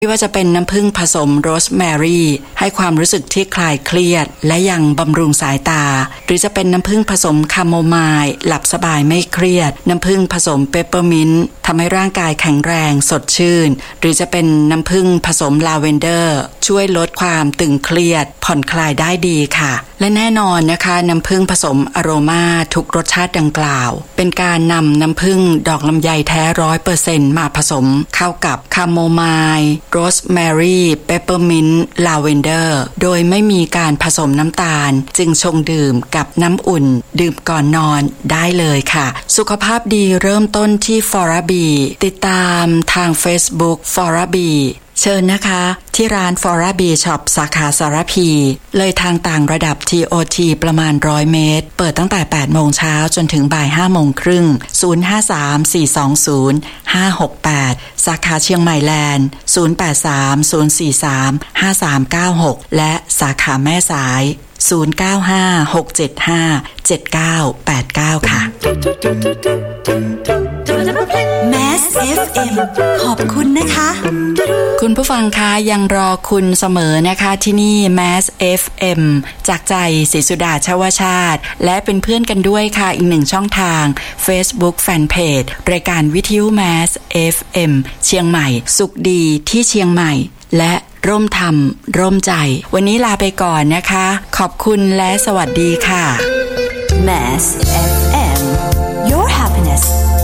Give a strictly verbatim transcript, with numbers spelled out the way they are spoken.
ไม่ว่าจะเป็นน้ำผึ้งผสมโรสแมรี่ให้ความรู้สึกที่คลายเครียดและยังบำรุงสายตาหรือจะเป็นน้ำผึ้งผสมคาโมไมล์หลับสบายไม่เครียดน้ำผึ้งผสมเปปเปอร์มินต์ทำให้ร่างกายแข็งแรงสดชื่นหรือจะเป็นน้ำผึ้งผสมลาเวนเดอร์ช่วยลดความตึงเครียดผ่อนคลายได้ดีค่ะและแน่นอนนะคะน้ำผึ้งผสมอโรมาทุกรสชาติดังกล่าวเป็นการนำน้ำผึ้งดอกลำไยแท้ ร้อยเปอร์เซ็นต์ มาผสมเข้ากับคาโมไมล์โรสแมรี่เปปเปอร์มินต์ลาเวนเดอร์โดยไม่มีการผสมน้ำตาลจึงชงดื่มกับน้ำอุ่นดื่มก่อนนอนได้เลยค่ะสุขภาพดีเริ่มต้นที่ฟอราบีติดตามทาง Facebook ฟอราบีเชิญนะคะที่ร้านฟอราบีช็อปสาขาสารพีเลยทางต่างระดับ ที โอ ที ประมาณร้อยเมตรเปิดตั้งแต่แปดโมงเช้าจนถึงบ่ายห้าโมงครึ่งศูนย์ ห้า สาม สี่ สอง ศูนย์ ห้า หก แปดสาขาเชียงใหม่แลนด์ศูนย์ แปด สาม ศูนย์ สี่ สาม ห้า สาม เก้า หกและสาขาแม่สายศูนย์ เก้า ห้า หก เจ็ด ห้า เจ็ด เก้า แปด เก้าค่ะ Mass เอฟ เอ็ม ขอบคุณนะคะคุณผู้ฟังคะยังรอคุณเสมอนะคะที่นี่ Mass เอฟ เอ็ม จากใจศรีสุดาชวชาติและเป็นเพื่อนกันด้วยค่ะอีกหนึ่งช่องทาง Facebook Fanpage รายการวิทยุ Mass เอฟ เอ็ม เชียงใหม่สุขดีที่เชียงใหม่และร่มธรรมร่มใจวันนี้ลาไปก่อนนะคะขอบคุณและสวัสดีค่ะ Mass เอฟ